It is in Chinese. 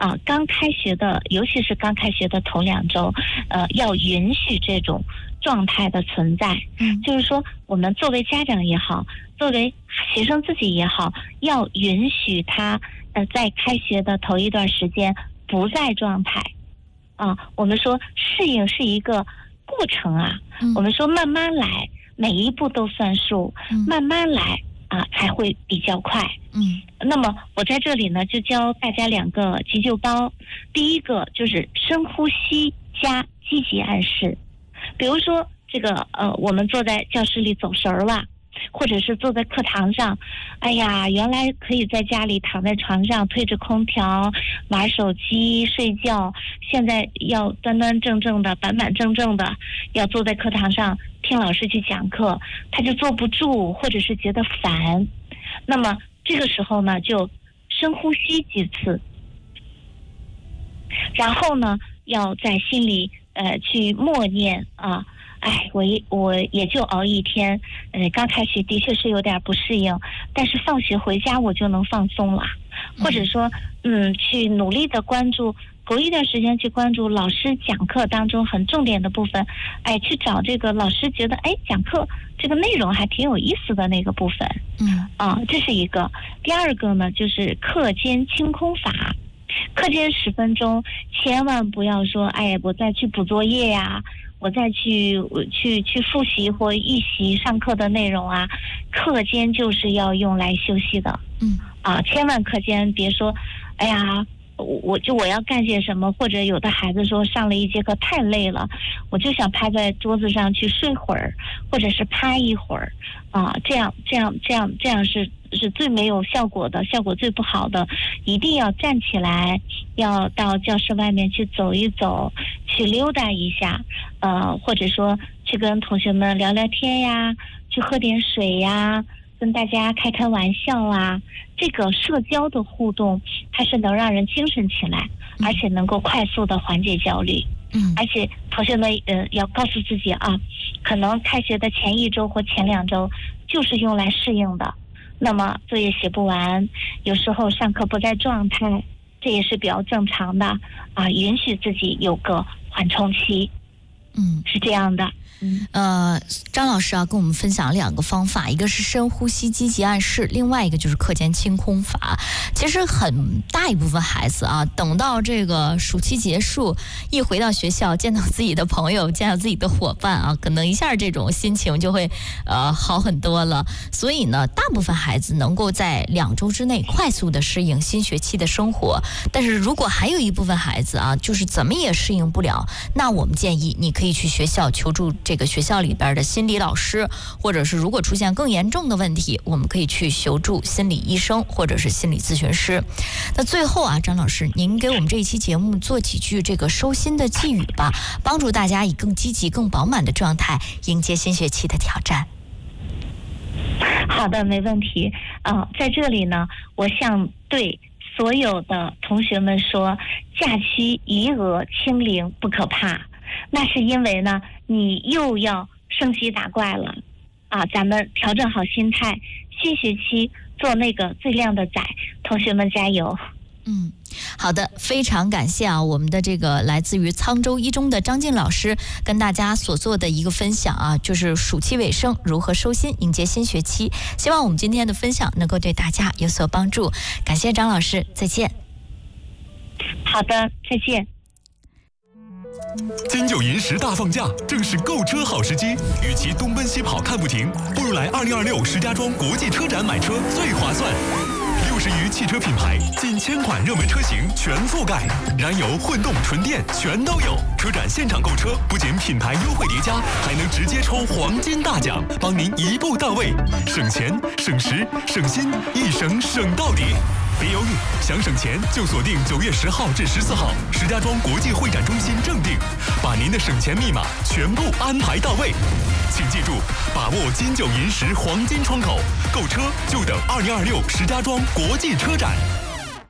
刚开学的，尤其是刚开学的头2周，要允许这种状态的存在。就是说我们作为家长也好，作为学生自己也好，要允许他在开学的头一段时间不在状态。我们说适应是一个过程我们说慢慢来，每一步都算数，慢慢来才会比较快。那么我在这里呢，就教大家2个急救包。第一个就是深呼吸加积极暗示。比如说这个我们坐在教室里走神儿了，或者是坐在课堂上，哎呀，原来可以在家里躺在床上推着空调玩手机睡觉，现在要端端正正的板板正正的要坐在课堂上听老师去讲课，他就坐不住，或者是觉得烦。那么这个时候呢，就深呼吸几次，然后呢要在心里去默念我也就熬一天，刚开学的确是有点不适应，但是放学回家我就能放松了。或者说去努力的关注，隔一段时间去关注老师讲课当中很重点的部分，去找这个老师觉得讲课这个内容还挺有意思的那个部分。这是一个。第二个呢，就是课间清空法。课间10分钟，千万不要说我再去补作业呀，我再去复习或预习上课的内容课间就是要用来休息的。千万课间别说我要干些什么，或者有的孩子说上了一节课太累了，我就想趴在桌子上去睡会儿，或者是趴一会儿这样是最没有效果的，效果最不好的。一定要站起来，要到教室外面去走一走，去溜达一下，或者说去跟同学们聊聊天呀，去喝点水呀，跟大家开开玩笑这个社交的互动它是能让人精神起来，而且能够快速的缓解焦虑。而且同学们要告诉自己可能开学的前1周或前2周就是用来适应的。那么作业写不完，有时候上课不在状态，这也是比较正常的允许自己有个缓冲期。是这样的。 张老师跟我们分享2个方法，一个是深呼吸积极暗示，另外一个就是课间清空法。其实很大一部分孩子等到这个暑期结束，一回到学校，见到自己的朋友，见到自己的伙伴可能一下这种心情就会好很多了。所以呢，大部分孩子能够在2周之内快速的适应新学期的生活。但是如果还有一部分孩子就是怎么也适应不了，那我们建议你可以去学校求助这个学校里边的心理老师，或者是如果出现更严重的问题，我们可以去求助心理医生或者是心理咨询师。那最后张老师，您给我们这一期节目做几句这个收心的寄语吧，帮助大家以更积极更饱满的状态迎接新学期的挑战。 好的，没问题。在这里呢，我想对所有的同学们说，假期余额清零不可怕，那是因为呢你又要升级打怪了咱们调整好心态，新学期做那个最亮的仔，同学们加油。 好的，非常感谢我们的这个来自于沧州一中的张静老师跟大家所做的一个分享就是暑期尾声如何收心迎接新学期。希望我们今天的分享能够对大家有所帮助，感谢张老师，再见。 好的，再见。 金九银10大放假，正是购车好时机。与其东奔西跑看不停，不如来2026石家庄国际车展买车最划算。60余汽车品牌，近1000款热门车型全覆盖，燃油、混动、纯电全都有。车展现场购车，不仅品牌优惠叠加，还能直接抽黄金大奖，帮您一步到位，省钱、省时、省心，一省省到底。别犹豫，想省钱就锁定9月10号至14号石家庄国际会展中心正定，把您的省钱密码全部安排到位。请记住，把握金9银10黄金窗口，购车就等2026石家庄国际车展。